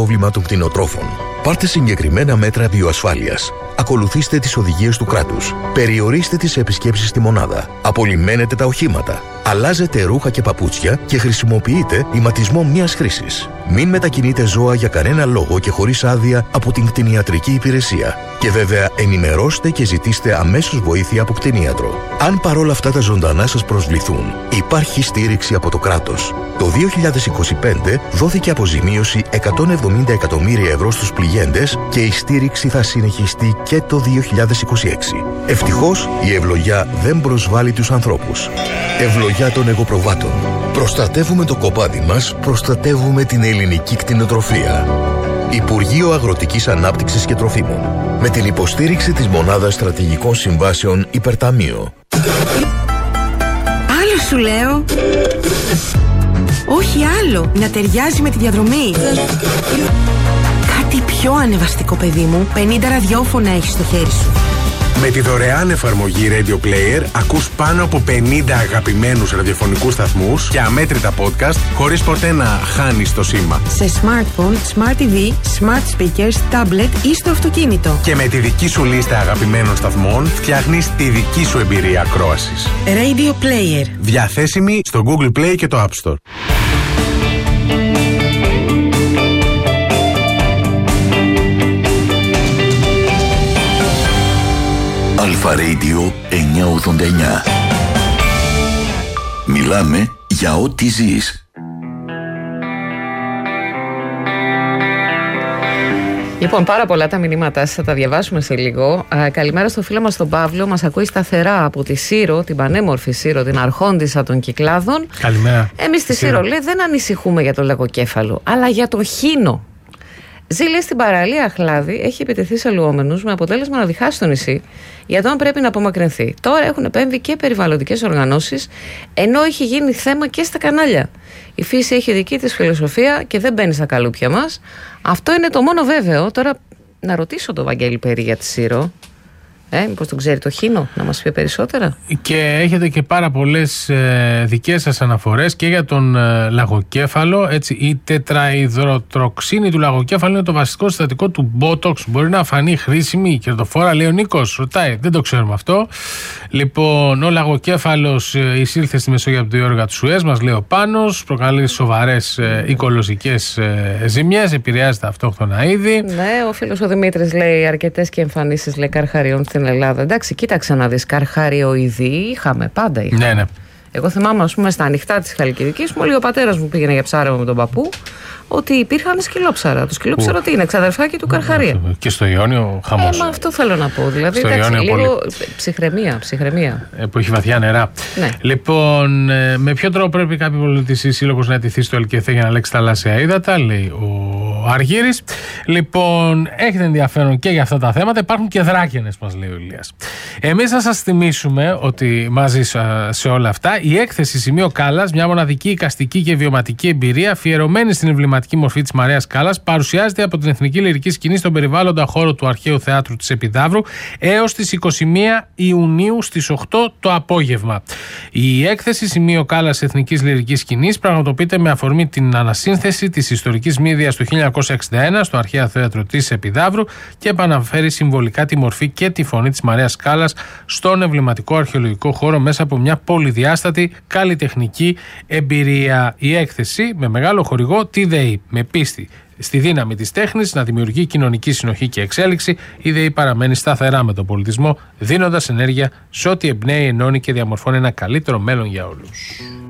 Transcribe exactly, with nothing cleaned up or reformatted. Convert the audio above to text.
πρόβλημα των κτηνοτρόφων. Πάρτε συγκεκριμένα μέτρα βιοασφάλειας. Ακολουθήστε τις οδηγίες του κράτους. Περιορίστε τις επισκέψεις στη μονάδα. Απολυμμένετε τα οχήματα. Αλλάζετε ρούχα και παπούτσια και χρησιμοποιείτε ηματισμό μιας χρήσης. Μην μετακινείτε ζώα για κανένα λόγο και χωρίς άδεια από την κτηνιατρική υπηρεσία. Και βέβαια ενημερώστε και ζητήστε αμέσως βοήθεια από κτηνίατρο. Αν παρόλα αυτά τα ζωντανά σας προσβληθούν, υπάρχει στήριξη από το κράτος. Το δύο χιλιάδες είκοσι πέντε δόθηκε αποζημίωση εκατόν εβδομήντα εκατομμύρια ευρώ στους πληγέντες και η στήριξη θα συνεχιστεί και το δύο χιλιάδες είκοσι έξι. Ευτυχώς η ευλογιά δεν προσβάλλει τους ανθρώπους. Ευλογιά των εγωπροβάτων. Προστατεύουμε το κοπάδι μας, προστατεύουμε την ελληνική κτηνοτροφία. Υπουργείο Αγροτικής Ανάπτυξης και Τροφίμων. Με την υποστήριξη της Μονάδας Στρατηγικών Συμβάσεων Υπερταμείο. Άλλο σου λέω. Όχι άλλο. Να ταιριάζει με τη διαδρομή. Κάτι πιο ανεβαστικό, παιδί μου. πενήντα ραδιόφωνα έχεις στο χέρι σου. Με τη δωρεάν εφαρμογή Radio Player ακούς πάνω από πενήντα αγαπημένους ραδιοφωνικούς σταθμούς και αμέτρητα podcast χωρίς ποτέ να χάνεις το σήμα. Σε smartphone, smart τι βι, smart speakers, tablet ή στο αυτοκίνητο. Και με τη δική σου λίστα αγαπημένων σταθμών φτιάχνεις τη δική σου εμπειρία ακρόασης. Radio Player. Διαθέσιμη στο Google Play και το App Store. Αλφα Radio εννιακόσια ογδόντα εννιά. Μιλάμε για ό,τι ζεις. Λοιπόν, πάρα πολλά τα μηνύματά σας, θα τα διαβάσουμε σε λίγο. Α, καλημέρα στο φίλο μας τον Παύλο, μας ακούει σταθερά από τη Σύρο, την πανέμορφη Σύρο, την αρχόντισσα των Κυκλάδων. Καλημέρα. Εμείς στη Σύρο, λέει, δεν ανησυχούμε για το λαγοκέφαλο, αλλά για το χήνο. Ζήλε στην παραλία Αχλάδη έχει επιτεθεί σε λουόμενους με αποτέλεσμα να διχάσει το νησί για το αν πρέπει να απομακρυνθεί. Τώρα έχουν επέμβει και περιβαλλοντικές οργανώσεις, ενώ έχει γίνει θέμα και στα κανάλια. Η φύση έχει δική της φιλοσοφία και δεν μπαίνει στα καλούπια μας. Αυτό είναι το μόνο βέβαιο. Τώρα να ρωτήσω τον Βαγγέλη Περί για τη Σύρο. Ε, μήπως τον ξέρει το χήνο, να μας πει περισσότερα. Και έχετε και πάρα πολλές ε, δικές σας αναφορές και για τον ε, λαγοκέφαλο. Έτσι, η τετραϊδροτροξίνη του λαγοκέφαλου είναι το βασικό συστατικό του Botox. Μπορεί να φανεί χρήσιμη η κερδοφόρα, λέει ο Νίκος. Ρωτάει, δεν το ξέρουμε αυτό. Λοιπόν, ο λαγοκέφαλος ε, εισήλθε στη Μεσόγειο από το Ιόργα του Σουέζ, μας λέει ο Πάνος. Προκαλεί σοβαρές ε, οικολογικές ε, ζημιές, επηρεάζει τα αυτόχθονα είδη. Ναι, ο φίλος ο Δημήτρης λέει αρκετές και εμφανίσεις, λέει, καρχαριών στην Ελλάδα. Εντάξει, κοίταξε να δεις, καρχαριοειδή είχαμε, πάντα είχαμε. Ναι, ναι. Εγώ θυμάμαι, ας πούμε, στα ανοιχτά της Χαλκιδικής, μόλις ο πατέρας μου πήγαινε για ψάρεμα με τον παππού, ότι υπήρχαν σκυλόψαρα. Το σκυλόψαρο τι είναι, ξαδερφάκι του Καρχαρία. Και στο Ιόνιο χαμός. Ε, μα αυτό θέλω να πω. Δηλαδή, στο εντάξει, Ιόνιο λίγο πολύ. ψυχραιμία, ψυχραιμία. Ε, που έχει βαθιά νερά. Ναι. Λοιπόν, ε, με ποιο τρόπο πρέπει κάποιο πολιτιστή σύλλογο να αιτηθεί στο ΕΛΚΕΘΕ για να λέξει τα θαλάσσια ύδατα, λέει ο Αργύρης. Λοιπόν, έχετε ενδιαφέρον και για αυτά τα θέματα. Υπάρχουν και δράκενες, μας λέει ο Ηλίας. Εμείς θα σας θυμίσουμε ότι μαζί σε όλα αυτά η έκθεση Σημείο Κάλλας, μια μοναδική εικαστική και βιωματική εμπειρία αφιερωμένη στην εμβληματική μορφή της Μαρίας Κάλλας, παρουσιάζεται από την Εθνική Λυρική Σκηνή στον περιβάλλοντα χώρο του Αρχαίου Θεάτρου της Επιδαύρου έως τις είκοσι μία Ιουνίου στις οκτώ το απόγευμα. Η έκθεση Σημείο Κάλλας Εθνικής Λυρικής Σκηνής πραγματοποιείται με αφορμή την ανασύνθεση της ιστορικής μύδιας του χίλια εννιακόσια εξήντα ένα στο Αρχαίο Θέατρο της Επιδαύρου και επαναφέρει συμβολικά τη μορφή και τη φωνή της Μαρίας Κάλλας στον εμβληματικό αρχαιολογικό χώρο μέσα από μια πολυδιάστατη καλλιτεχνική εμπειρία. Η έκθεση με μεγάλο χορηγό τη ΔΕΗ, με πίστη στη δύναμη της τέχνης να δημιουργεί κοινωνική συνοχή και εξέλιξη. Η ΔΕΗ παραμένει σταθερά με τον πολιτισμό, δίνοντας ενέργεια σε ό,τι εμπνέει, ενώνει και διαμορφώνει ένα καλύτερο μέλλον για όλους.